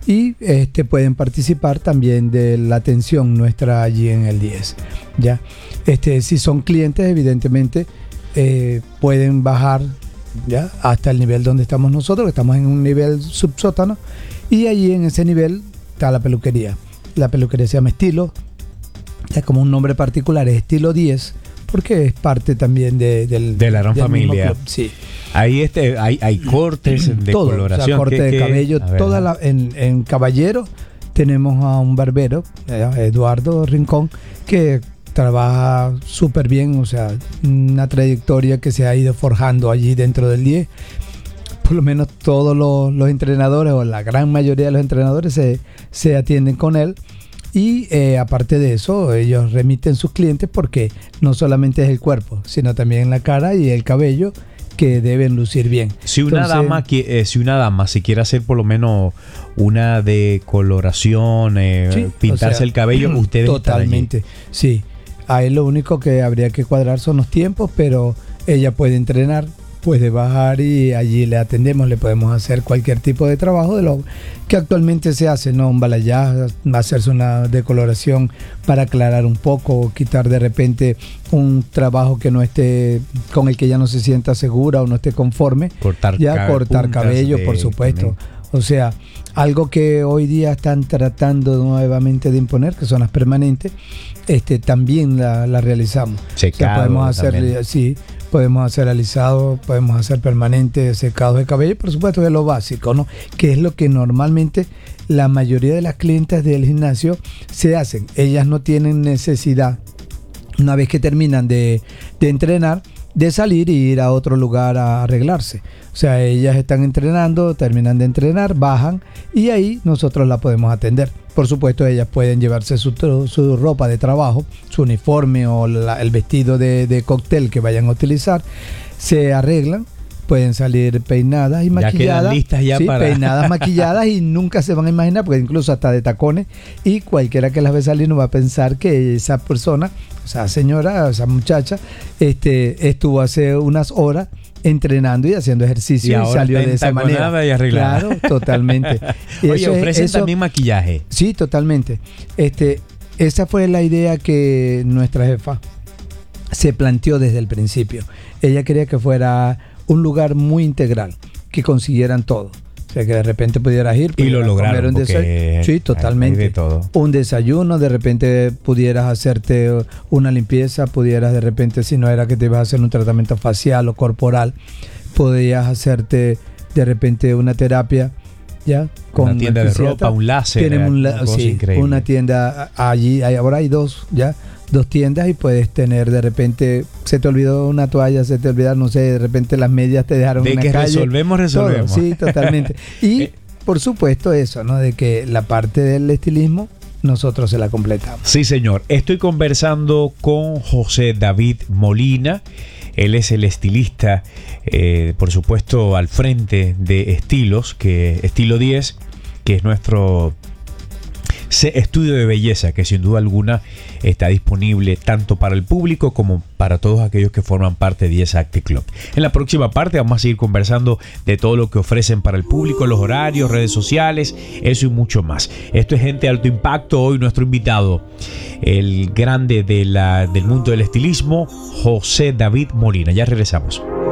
y pueden participar también de la atención nuestra allí en el 10. ¿Ya? Si son clientes, evidentemente pueden bajar, ¿ya?, hasta el nivel donde estamos nosotros, que estamos en un nivel subsótano, y allí en ese nivel está la peluquería. La peluquería se llama Estilo, ya como un nombre particular, es Estilo 10, porque es parte también de la gran familia. Sí. Ahí hay cortes de todo, coloración. O sea, corte de cabello, en Caballero tenemos a un barbero, Eduardo Rincón, que trabaja súper bien, o sea, una trayectoria que se ha ido forjando allí dentro del 10. Por lo menos todos los entrenadores, o la gran mayoría de los entrenadores, se atienden con él. Y aparte de eso, ellos remiten sus clientes, porque no solamente es el cuerpo, sino también la cara y el cabello, que deben lucir bien. Si una dama se quiere hacer por lo menos una decoloración, pintarse el cabello, ustedes totalmente, están allí. Sí. Ahí lo único que habría que cuadrar son los tiempos, pero ella puede entrenar, puede bajar y allí le atendemos, le podemos hacer cualquier tipo de trabajo de lo que actualmente se hace, ¿no? Un balayage, hacerse una decoloración para aclarar un poco, o quitar de repente un trabajo que no esté, con el que ya no se sienta segura o no esté conforme. Cortar cabello, por supuesto. También. O sea, algo que hoy día están tratando nuevamente de imponer, que son las permanentes, también la realizamos. Secado, o sea, podemos hacer, sí, podemos hacer alisado, podemos hacer permanente, secado de cabello, por supuesto que es lo básico, ¿no? Que es lo que normalmente la mayoría de las clientes del gimnasio se hacen. Ellas no tienen necesidad, una vez que terminan de entrenar, de salir y ir a otro lugar a arreglarse. O sea, ellas están entrenando, terminan de entrenar, bajan y ahí nosotros la podemos atender. Por supuesto, ellas pueden llevarse su ropa de trabajo, su uniforme o el vestido de cóctel que vayan a utilizar, se arreglan, pueden salir peinadas y maquilladas. Ya quedan listas ya, sí, para... peinadas, maquilladas, y nunca se van a imaginar, porque incluso hasta de tacones, y cualquiera que las ve salir no va a pensar que esa persona, o sea, señora, esa muchacha, estuvo hace unas horas entrenando y haciendo ejercicio y salió de esa manera. Y arreglada. Claro, totalmente. Oye, ¿ofrecen también maquillaje? Sí, totalmente. Esa fue la idea que nuestra jefa se planteó desde el principio. Ella quería que fuera un lugar muy integral, que consiguieran todo. O sea, que de repente pudieras ir y lo lograron, sí, totalmente. Hay de todo. Un desayuno, de repente pudieras hacerte una limpieza, pudieras de repente, si no era que te ibas a hacer un tratamiento facial o corporal, podías hacerte de repente una terapia, ¿ya? Con una tienda de ropa, un láser. Tienen una tienda allí, ahora hay dos tiendas, y puedes tener de repente, se te olvidó una toalla, se te olvidaron, no sé, de repente las medias te dejaron en la calle. De que resolvemos. Todo, sí, totalmente. Y por supuesto eso, ¿no? De que la parte del estilismo nosotros se la completamos. Sí, señor. Estoy conversando con José David Molina. Él es el estilista, por supuesto, al frente de Estilos, que Estilo 10, que es nuestro estudio de belleza, que sin duda alguna está disponible tanto para el público como para todos aquellos que forman parte de 10 Active Club. En la próxima parte vamos a seguir conversando de todo lo que ofrecen para el público, los horarios, redes sociales, eso y mucho más. Esto es Gente de Alto Impacto. Hoy nuestro invitado, el grande del mundo del estilismo, José David Molina. Ya regresamos.